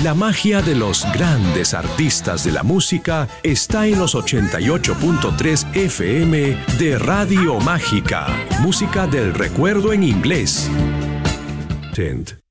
La magia de los grandes artistas de la música está en los 88.3 FM de Radio Mágica. Música del recuerdo en inglés. Tent.